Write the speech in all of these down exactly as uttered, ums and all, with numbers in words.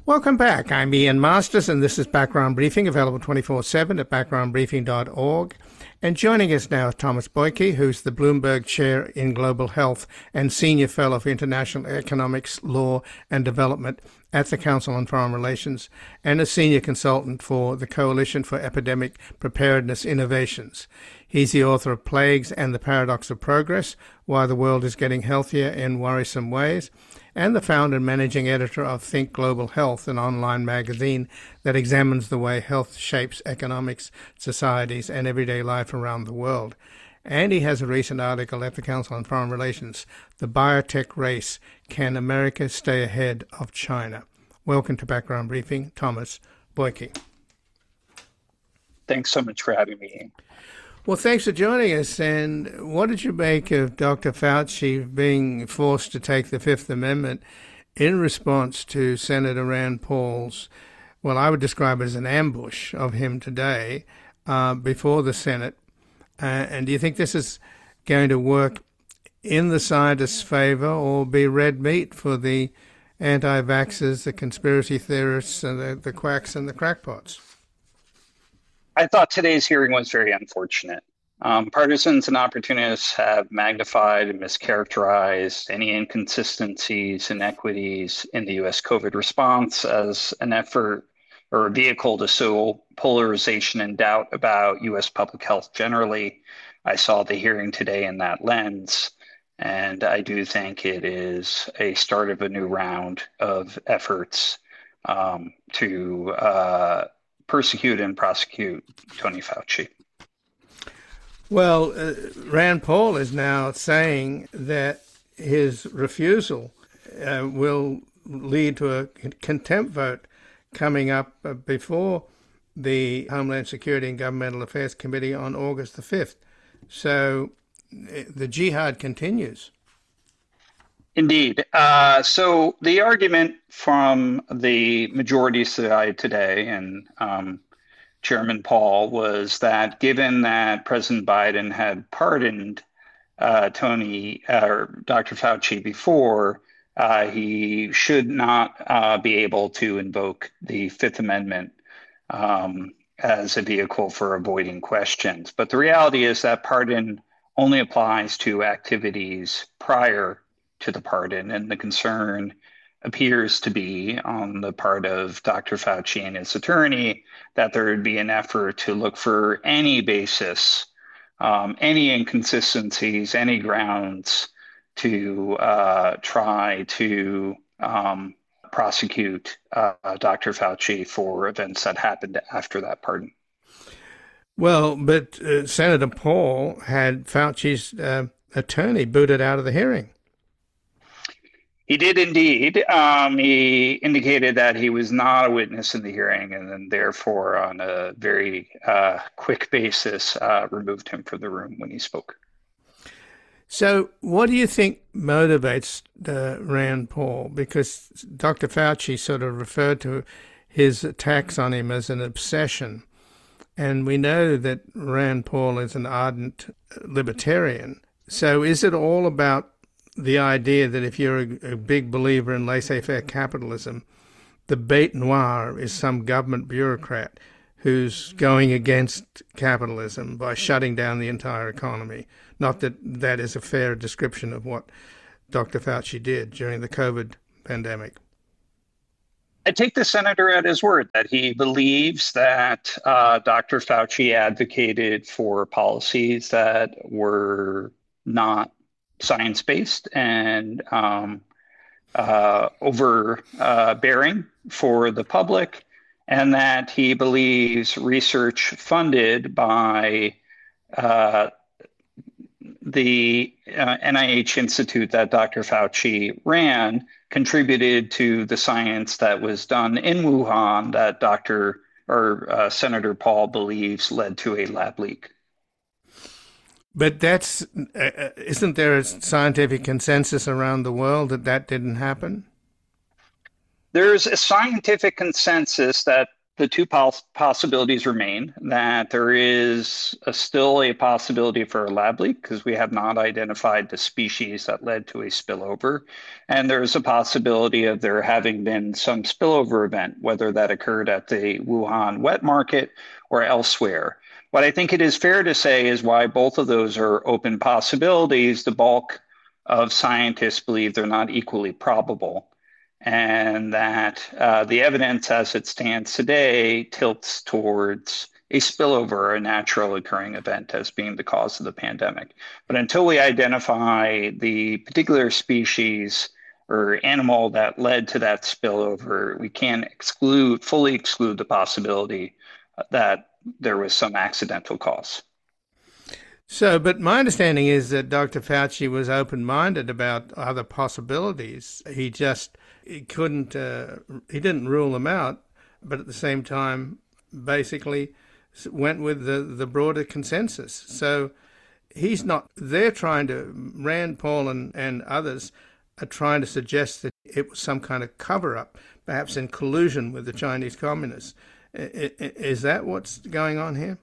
Welcome back. I'm Ian Masters, and this is Background Briefing, available twenty-four seven at background briefing dot org. And joining us now is Thomas Boyke, who's the Bloomberg Chair in Global Health and Senior Fellow for International Economics, Law and Development at the Council on Foreign Relations, and a Senior Consultant for the Coalition for Epidemic Preparedness Innovations. He's the author of Plagues and the Paradox of Progress, Why the World is Getting Healthier in Worrisome Ways, and the founder and managing editor of Think Global Health, an online magazine that examines the way health shapes economics, societies, and everyday life around the world. And he has a recent article at the Council on Foreign Relations, The Biotech Race, Can America Stay Ahead of China? Welcome to Background Briefing, Thomas Boyke. Thanks so much for having me. Well, thanks for joining us. And what did you make of Doctor Fauci being forced to take the Fifth Amendment in response to Senator Rand Paul's, well, I would describe it as an ambush of him today uh, before the Senate? Uh, and do you think this is going to work in the scientists' favor or be red meat for the anti-vaxxers, the conspiracy theorists, and the, the quacks and the crackpots? I thought today's hearing was very unfortunate. Um, partisans and opportunists have magnified and mischaracterized any inconsistencies, inequities in the U S COVID response as an effort or a vehicle to sow polarization and doubt about U S public health generally. I saw the hearing today in that lens, and I do think it is a start of a new round of efforts um, to uh, persecute and prosecute Tony Fauci. Well, uh, Rand Paul is now saying that his refusal uh, will lead to a contempt vote coming up uh, before the Homeland Security and Governmental Affairs Committee on August the fifth. So uh, the jihad continues. Indeed. Uh, so the argument from the majority side today and um, Chairman Paul was that given that President Biden had pardoned uh, Tony uh, or Doctor Fauci before, uh, he should not uh, be able to invoke the Fifth Amendment um, as a vehicle for avoiding questions. But the reality is that pardon only applies to activities prior to the pardon, and the concern appears to be on the part of Doctor Fauci and his attorney that there would be an effort to look for any basis, um, any inconsistencies, any grounds to uh, try to um, prosecute uh, Doctor Fauci for events that happened after that pardon. Well, but uh, Senator Paul had Fauci's uh, attorney booted out of the hearing. He did indeed. Um, he indicated that he was not a witness in the hearing and then therefore on a very uh, quick basis uh, removed him from the room when he spoke. So what do you think motivates uh, Rand Paul? Because Doctor Fauci sort of referred to his attacks on him as an obsession. And we know that Rand Paul is an ardent libertarian. So is it all about the idea that if you're a, a big believer in laissez-faire capitalism, the bête noire is some government bureaucrat who's going against capitalism by shutting down the entire economy? Not that that is a fair description of what Doctor Fauci did during the COVID pandemic. I take the senator at his word that he believes that uh, Doctor Fauci advocated for policies that were not science-based and um, uh, overbearing uh, for the public, and that he believes research funded by uh, the uh, N I H Institute that Doctor Fauci ran contributed to the science that was done in Wuhan that Doctor or uh, Senator Paul believes led to a lab leak. But that's, uh, isn't there a scientific consensus around the world that that didn't happen? There's a scientific consensus that the two pos- possibilities remain that there is a, still a possibility for a lab leak because we have not identified the species that led to a spillover. And there's a possibility of there having been some spillover event, whether that occurred at the Wuhan wet market or elsewhere. What I think it is fair to say is why both of those are open possibilities. The bulk of scientists believe they're not equally probable, and that uh, the evidence as it stands today tilts towards a spillover, a natural occurring event, as being the cause of the pandemic. But until we identify the particular species or animal that led to that spillover, we can't exclude, fully exclude the possibility that there was some accidental cause. So, but my understanding is that Doctor Fauci was open-minded about other possibilities. He just he couldn't, uh, he didn't rule them out, but at the same time, basically went with the, the broader consensus. So he's not, they're trying to, Rand Paul and, and others are trying to suggest that it was some kind of cover-up, perhaps in collusion with the Chinese communists. Is that what's going on here?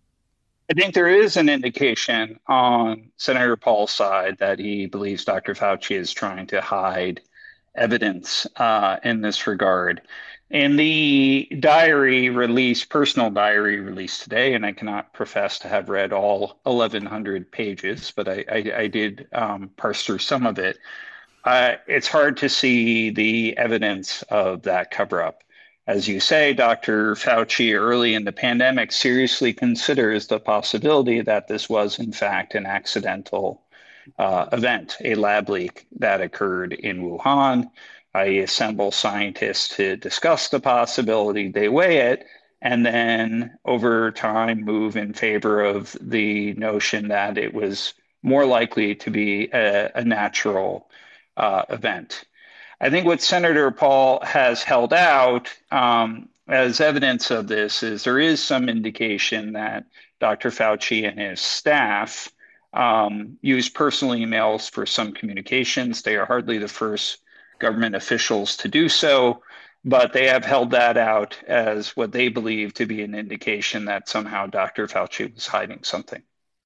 I think there is an indication on Senator Paul's side that he believes Doctor Fauci is trying to hide evidence uh, in this regard. In the diary release, personal diary released today, and I cannot profess to have read all eleven hundred pages, but I, I, I did um, parse through some of it. Uh, it's hard to see the evidence of that cover-up. As you say, Doctor Fauci early in the pandemic seriously considers the possibility that this was, in fact, an accidental uh, event, a lab leak that occurred in Wuhan. I assemble scientists to discuss the possibility, they weigh it, and then over time move in favor of the notion that it was more likely to be a, a natural uh, event. I think what Senator Paul has held out um, as evidence of this is there is some indication that Doctor Fauci and his staff um, use personal emails for some communications. They are hardly the first government officials to do so, but they have held that out as what they believe to be an indication that somehow Doctor Fauci was hiding something.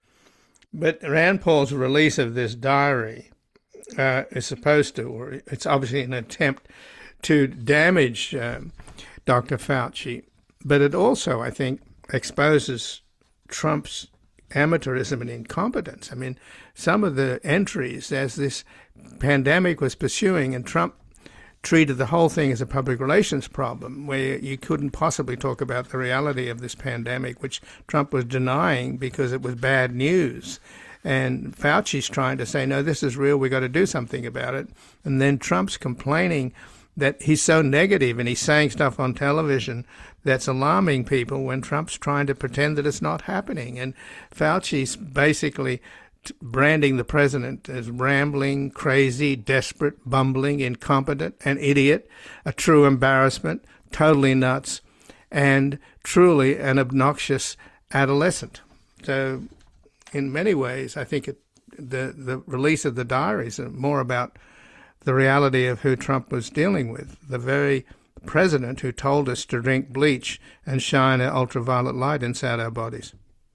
But Rand Paul's release of this diary Uh, is supposed to, or it's obviously an attempt to damage um, Doctor Fauci, but it also, I think, exposes Trump's amateurism and incompetence. I mean, some of the entries as this pandemic was pursuing, and Trump treated the whole thing as a public relations problem, where you couldn't possibly talk about the reality of this pandemic, which Trump was denying because it was bad news. And Fauci's trying to say, no, this is real, we got to do something about it. And then Trump's complaining that he's so negative and he's saying stuff on television that's alarming people when Trump's trying to pretend that it's not happening. And Fauci's basically branding the president as rambling, crazy, desperate, bumbling, incompetent, an idiot, a true embarrassment, totally nuts, and truly an obnoxious adolescent. So in many ways, I think it, the the release of the diaries are more about the reality of who Trump was dealing with, the very president who told us to drink bleach and shine an ultraviolet light inside our bodies.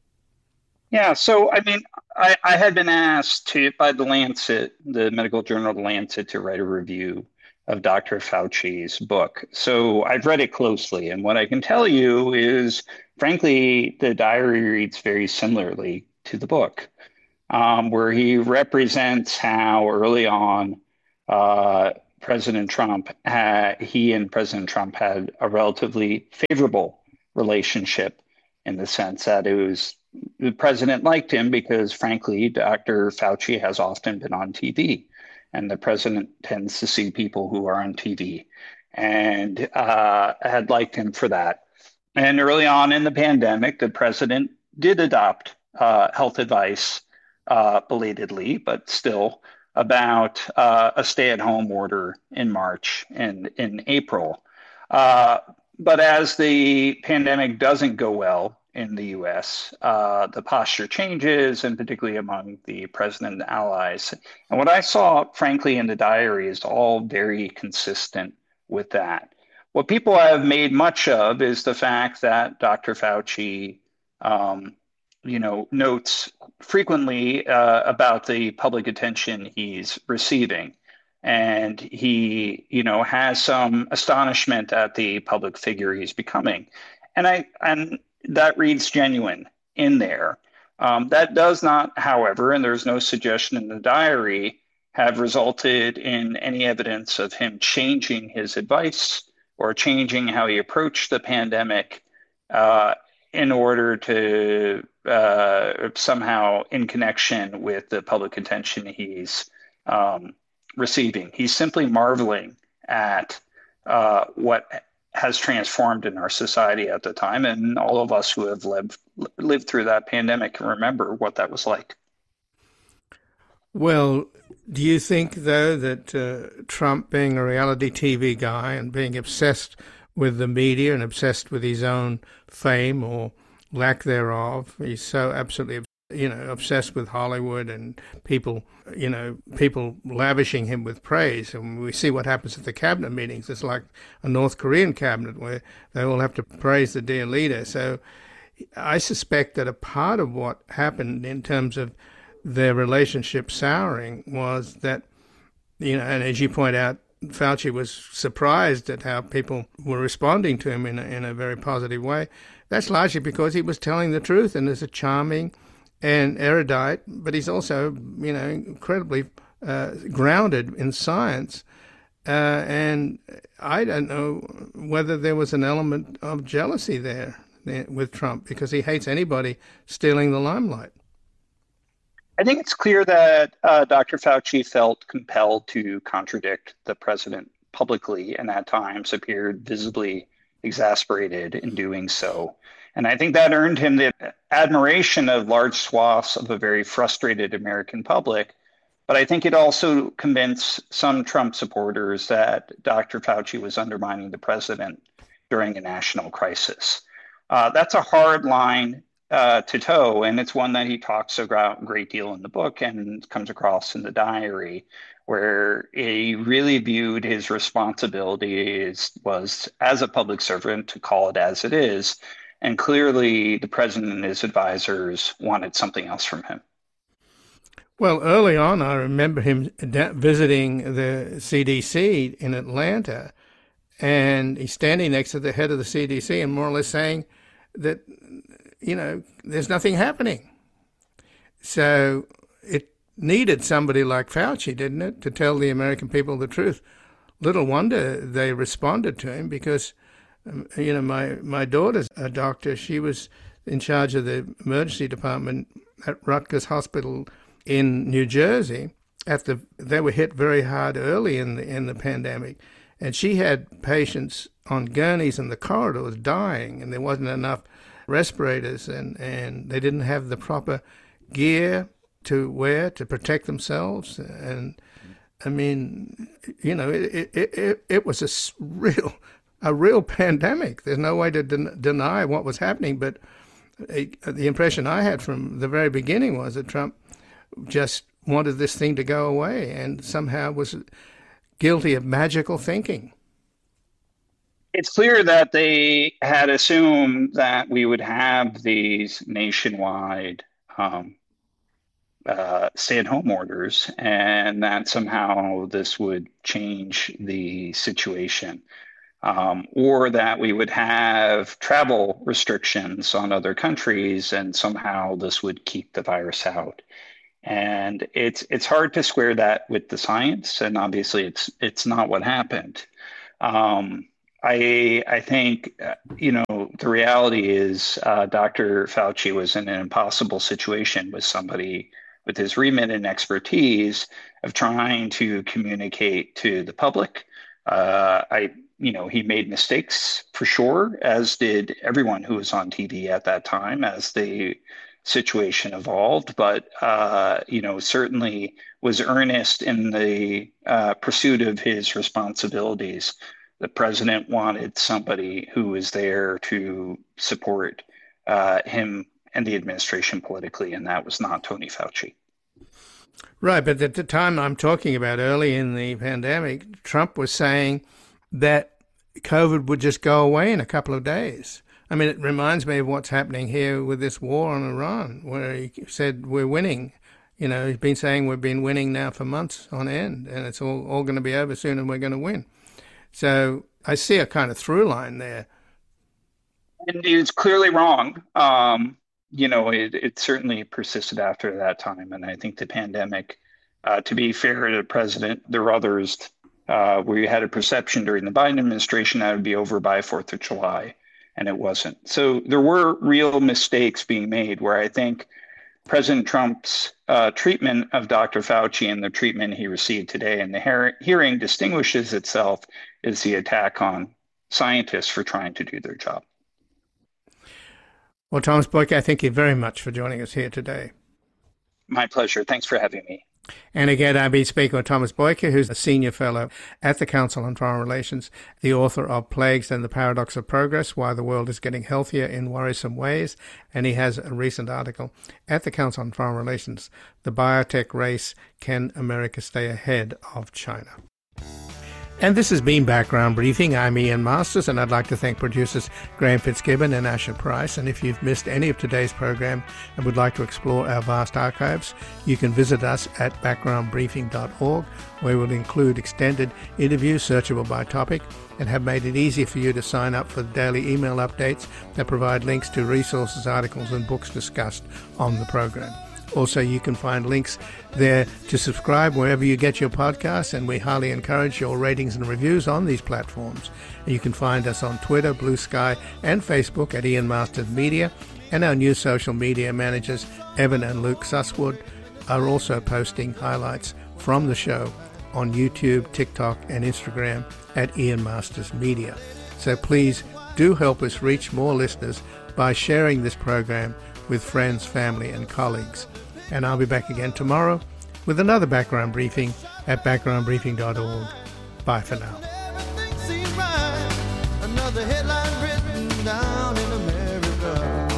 Yeah, so I mean, I, I had been asked to by the Lancet, the medical journal The Lancet, to write a review of Doctor Fauci's book. So I've read it closely, and what I can tell you is, frankly, the diary reads very similarly to the book, um, where he represents how early on uh, President Trump, had, he and President Trump had a relatively favorable relationship in the sense that it was the president liked him because, frankly, Doctor Fauci has often been on T V, and the president tends to see people who are on T V, and uh, had liked him for that. And early on in the pandemic, the president did adopt uh, health advice, uh, belatedly, but still, about uh, a stay-at-home order in March and in April. Uh, but as the pandemic doesn't go well in the U S, uh, the posture changes, and particularly among the president and allies. And what I saw, frankly, in the diary is all very consistent with that. What people have made much of is the fact that Doctor Fauci, um, you know, notes frequently uh, about the public attention he's receiving. And he, you know, has some astonishment at the public figure he's becoming. And I and that reads genuine in there. Um, that does not, however, and there's no suggestion in the diary, have resulted in any evidence of him changing his advice or changing how he approached the pandemic uh, in order to uh, somehow in connection with the public attention he's um, receiving. He's simply marveling at uh, what has transformed in our society at the time, and all of us who have lived lived through that pandemic can remember what that was like. Well, do you think, though, that uh, Trump, being a reality T V guy and being obsessed with the media and obsessed with his own fame or lack thereof, he's so absolutely, you know, obsessed with Hollywood and people, you know, people lavishing him with praise. And we see what happens at the cabinet meetings. It's like a North Korean cabinet where they all have to praise the dear leader. So I suspect that a part of what happened in terms of their relationship souring was that, you know, and as you point out, Fauci was surprised at how people were responding to him in a, in a very positive way. That's largely because he was telling the truth and is a charming and erudite, but he's also, you know, incredibly uh, grounded in science. Uh, and I don't know whether there was an element of jealousy there with Trump because he hates anybody stealing the limelight. I think it's clear that uh, Doctor Fauci felt compelled to contradict the president publicly and at times appeared visibly exasperated in doing so. And I think that earned him the admiration of large swaths of a very frustrated American public. But I think it also convinced some Trump supporters that Doctor Fauci was undermining the president during a national crisis. Uh, that's a hard line uh, to toe, and it's one that he talks about a great deal in the book and comes across in the diary, where he really viewed his responsibility as, was as a public servant to call it as it is. And clearly the president and his advisors wanted something else from him. Well, early on, I remember him visiting the C D C in Atlanta, and he's standing next to the head of the C D C and more or less saying that, you know, there's nothing happening. So it needed somebody like Fauci, didn't it, to tell the American people the truth. Little wonder they responded to him because, um, you know, my, my daughter's a doctor. She was in charge of the emergency department at Rutgers Hospital in New Jersey. At the, they were hit very hard early in the in the pandemic, and she had patients on gurneys in the corridors dying, and there wasn't enough respirators, and, and they didn't have the proper gear to wear to protect themselves. And I mean, you know, it it it, it was a real a real pandemic. There's no way to den- deny what was happening, but it, the impression I had from the very beginning was that Trump just wanted this thing to go away and somehow was guilty of magical thinking. It's clear that they had assumed that we would have these nationwide um, uh, stay-at-home orders and that somehow this would change the situation. Um, or that we would have travel restrictions on other countries and somehow this would keep the virus out. And it's it's hard to square that with the science, and obviously it's it's not what happened. Um, I I think uh, you know the reality is uh, Doctor Fauci was in an impossible situation with somebody with his remit and expertise of trying to communicate to the public. Uh, I you know he made mistakes for sure, as did everyone who was on T V at that time, as the situation evolved, but uh, you know, certainly was earnest in the uh, pursuit of his responsibilities. The president wanted somebody who was there to support uh, him and the administration politically, and that was not Tony Fauci. Right, but at the time I'm talking about, early in the pandemic, Trump was saying that COVID would just go away in a couple of days. I mean, it reminds me of what's happening here with this war on Iran, where he said we're winning. You know, he's been saying we've been winning now for months on end, and it's all, all going to be over soon and we're going to win. So I see a kind of through line there. And it's clearly wrong. Um, you know, it, it certainly persisted after that time. And I think the pandemic, uh, to be fair to the president, there were others, uh, we had a perception during the Biden administration that it would be over by fourth of July, and it wasn't. So there were real mistakes being made where I think President Trump's uh, treatment of Doctor Fauci and the treatment he received today in the her- hearing distinguishes itself as the attack on scientists for trying to do their job. Well, Thomas Boyke, I thank you very much for joining us here today. My pleasure. Thanks for having me. And again, I've been speaking with Thomas Boyke, who's a senior fellow at the Council on Foreign Relations, the author of Plagues and the Paradox of Progress, Why the World is Getting Healthier in Worrisome Ways. And he has a recent article at the Council on Foreign Relations, The Biotech Race, Can America Stay Ahead of China? And this has been Background Briefing. I'm Ian Masters, and I'd like to thank producers Graham Fitzgibbon and Asher Price. And if you've missed any of today's program and would like to explore our vast archives, you can visit us at background briefing dot org, where we'll include extended interviews searchable by topic and have made it easy for you to sign up for the daily email updates that provide links to resources, articles, and books discussed on the program. Also, you can find links there to subscribe wherever you get your podcasts, and we highly encourage your ratings and reviews on these platforms. You can find us on Twitter, Blue Sky, and Facebook at Ian Masters Media, and our new social media managers, Evan and Luke Susswood, are also posting highlights from the show on YouTube, TikTok, and Instagram at Ian Masters Media. So please do help us reach more listeners by sharing this program with friends, family, and colleagues. And I'll be back again tomorrow with another background briefing at background briefing dot org. Bye for now. Everything seems right. Another headline written down in America.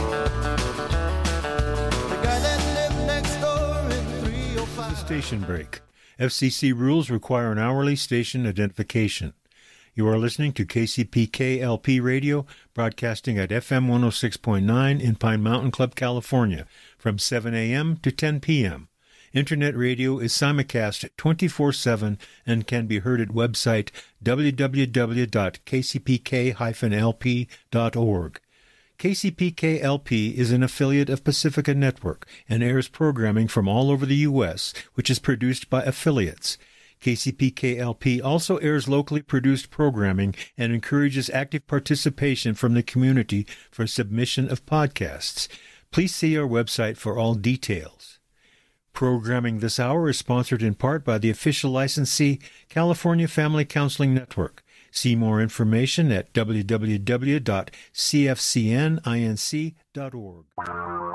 The guy that lived next door in three oh five. The station break. F C C rules require an hourly station identification. You are listening to K C P K L P Radio, broadcasting at F M one oh six point nine in Pine Mountain Club, California, from seven a.m. to ten p.m. Internet radio is simulcast twenty-four seven and can be heard at website w w w dot k c p k dash l p dot org. K C P K L P is an affiliate of Pacifica Network and airs programming from all over the U S, which is produced by affiliates. K C P K L P also airs locally produced programming and encourages active participation from the community for submission of podcasts. Please see our website for all details. Programming this hour is sponsored in part by the official licensee, California Family Counseling Network. See more information at w w w dot c f c n inc dot org.